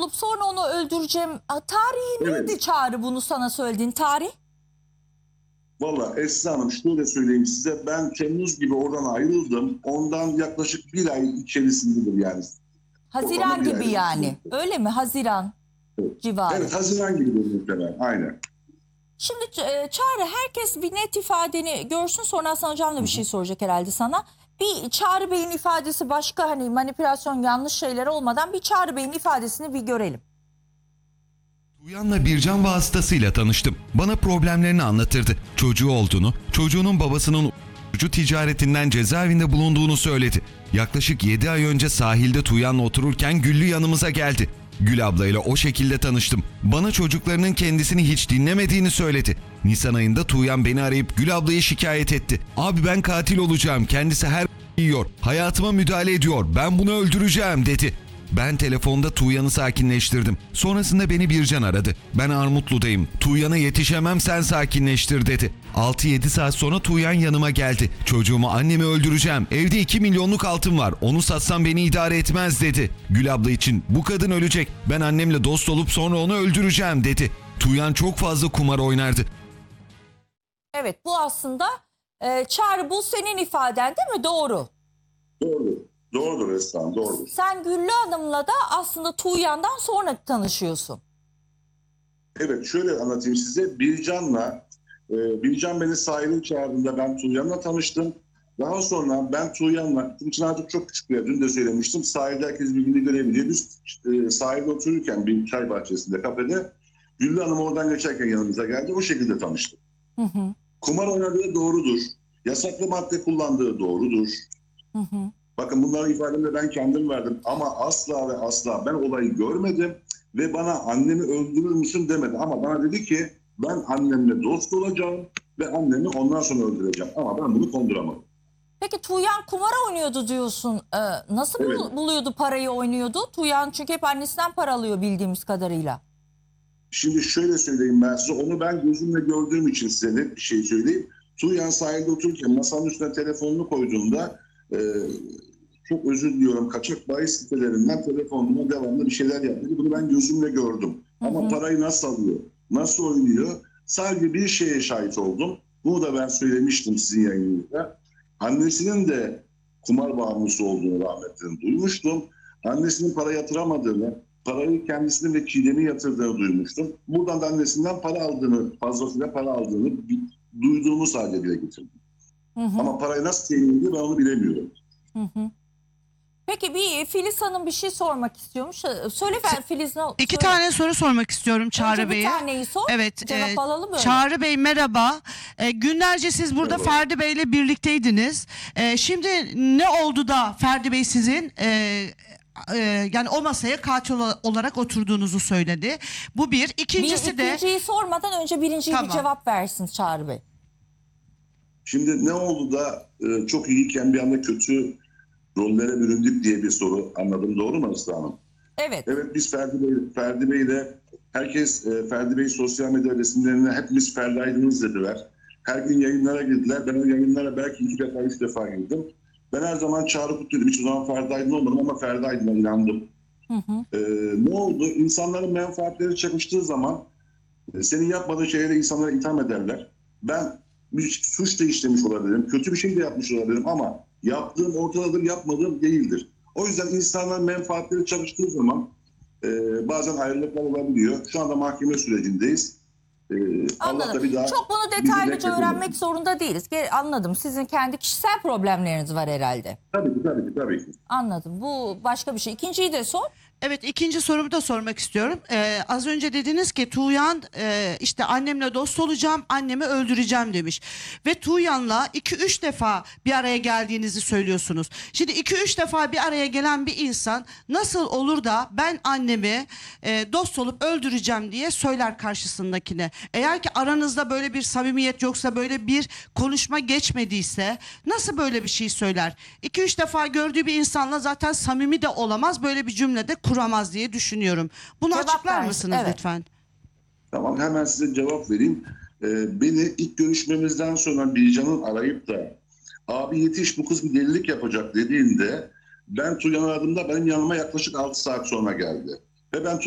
olup sonra onu öldüreceğim. Tarihi Evet. neydi Çağrı, bunu sana söylediğin tarih? Valla Esra Hanım şöyle söyleyeyim size. Ben Temmuz gibi oradan ayrıldım. Ondan yaklaşık bir ay içerisindedir yani. Haziran Ortalama bir gibi aydır yani. içerisinde. Öyle mi? Haziran civarı. Evet, Haziran gibi muhtemelen. Aynen. Şimdi Çağrı, herkes bir net ifadeni görsün, sonra Hasan Hocam da bir şey soracak herhalde sana. Bir Çağrı Bey'in ifadesi, başka hani manipülasyon, yanlış şeyler olmadan bir Çağrı Bey'in ifadesini bir görelim. Tuğyan'la Bircan vasıtasıyla tanıştım. Bana problemlerini anlatırdı. Çocuğu olduğunu, çocuğunun babasının uyuşturucu ticaretinden cezaevinde bulunduğunu söyledi. Yaklaşık 7 ay önce sahilde Tuğyan'la otururken Güllü yanımıza geldi. Gül ablayla o şekilde tanıştım. Bana çocuklarının kendisini hiç dinlemediğini söyledi. Nisan ayında Tuğyan beni arayıp Gül ablayı şikayet etti. Abi ben katil olacağım, kendisi her yiyor, hayatıma müdahale ediyor, ben bunu öldüreceğim dedi. Ben telefonda Tuğyan'ı sakinleştirdim. Sonrasında beni Bircan aradı. Ben Armutlu'dayım. Tuğyan'a yetişemem, sen sakinleştir dedi. 6-7 saat sonra Tuğyan yanıma geldi. Çocuğumu, annemi öldüreceğim. Evde 2 milyonluk altın var. Onu satsam beni idare etmez dedi. Gül abla için bu kadın ölecek. Ben annemle dost olup sonra onu öldüreceğim dedi. Tuğyan çok fazla kumar oynardı. Evet, bu aslında Çağrı, bu senin ifaden değil mi? Doğru. Doğru. Doğrudur Esra Hanım, doğrudur. Sen Güllü Hanım'la da aslında Tuğyan'dan sonra tanışıyorsun. Evet, şöyle anlatayım size. Bircan beni sahile çağırdığında ben Tuğyan'la tanıştım. Daha sonra ben Tuğyan'la, için artık çok küçük bir yer, dün de söylemiştim. Sahilde herkes birbirini görebiliyor. Biz sahilde otururken bir çay bahçesinde, kafede, Güllü Hanım oradan geçerken yanımıza geldi. O şekilde tanıştık. Hı hı. Kumar oynadığı doğrudur. Yasaklı madde kullandığı doğrudur. Hı hı. Bakın bunların ifadelerini ben kendim verdim. Ama asla ve asla ben olayı görmedim. Ve bana annemi öldürür müsün demedi. Ama bana dedi ki ben annemle dost olacağım ve annemi ondan sonra öldüreceğim. Ama ben bunu konduramadım. Peki Tuğyan kumar oynuyordu diyorsun. Nasıl Evet. buluyordu parayı, oynuyordu? Tuğyan çünkü hep annesinden para alıyor bildiğimiz kadarıyla. Şimdi şöyle söyleyeyim ben size. Onu ben gözümle gördüğüm için size net bir şey söyleyeyim. Tuğyan sahilde otururken masanın üstüne telefonunu koyduğunda çok özür diliyorum, kaçak bahis sitelerinden telefonuma devamlı bir şeyler yaptı. Bunu ben gözümle gördüm. Ama parayı nasıl alıyor, nasıl oynuyor? Sadece bir şeye şahit oldum. Bunu da ben söylemiştim sizin yayınınızda. Annesinin de kumar bağımlısı olduğunu rahmetli duymuştum. Annesinin para yatıramadığını, parayı kendisinin ve Çiğdem'in yatırdığını duymuştum. Buradan da annesinden para aldığını, fazlasıyla para aldığını duyduğumu sadece dile getirdim. Ama parayı nasıl temin ediyor ben onu bilemiyorum. Hı hı. Peki bir Filiz Hanım bir şey sormak istiyormuş. Söyle Filiz, ne? İki Söyle. tane soru sormak istiyorum Çağrı Önce Bey'e. bir taneyi sor. Evet, Cevap alalım öyle. Çağrı Bey merhaba. Günlerce siz burada Merhaba. Ferdi Bey'le birlikteydiniz. Şimdi ne oldu da Ferdi Bey sizin yani o masaya katil olarak oturduğunuzu söyledi. Bu bir. İkincisi de İkinciyi sormadan önce birinciye bir Tamam. cevap versin Çağrı Bey. Şimdi ne oldu da çok iyiyken bir anda kötü rollere büründük diye bir soru anladım. Doğru mu Aslı Hanım? Evet. Evet, biz Ferdi Bey'le herkes Ferdi Bey sosyal medya resimlerine hepimiz Ferdi Aydın'ız dediler. Her gün yayınlara girdiler. Ben o yayınlara belki 2 defa 3 defa girdim. Ben her zaman Çağrı Kutlu'ydum. Hiç o zaman Ferdi Aydın olmadım ama Ferdi Aydın'a inandım. Ne oldu? İnsanların menfaatleri çakıştığı zaman senin yapmadığın şeylere insanlara itham ederler. Ben bir suç da işlemiş olabilirim, kötü bir şey de yapmış olabilirim ama yaptığım ortadadır, yapmadığım değildir. O yüzden insanların menfaatleri çakıştığı zaman bazen ayrılıklar olabiliyor. Şu anda mahkeme sürecindeyiz. Allah da Anladım. bir daha Çok bunu bizi detaylıca bekletmesin. öğrenmek zorunda değiliz. Anladım. Sizin kendi kişisel problemleriniz var herhalde. Tabii ki. Anladım. Bu başka bir şey. İkinciyi de sor. Evet, ikinci sorumu da sormak istiyorum. Az önce dediniz ki Tuğyan işte annemle dost olacağım, annemi öldüreceğim demiş. Ve Tuğyan'la 2-3 defa bir araya geldiğinizi söylüyorsunuz. Şimdi 2-3 defa bir araya gelen bir insan nasıl olur da ben annemi dost olup öldüreceğim diye söyler karşısındakine? Eğer ki aranızda böyle bir samimiyet yoksa, böyle bir konuşma geçmediyse nasıl böyle bir şey söyler? 2-3 defa gördüğü bir insanla zaten samimi de olamaz, böyle bir cümlede kuramaz diye düşünüyorum. Bunu Cevap açıklar versin, mısınız evet. lütfen? Tamam, hemen size cevap vereyim. Beni ilk görüşmemizden sonra Bircan'ın arayıp da abi yetiş bu kız bir delilik yapacak dediğinde ben Tuğyan'ı aradığımda benim yanıma yaklaşık 6 saat sonra geldi. Ve ben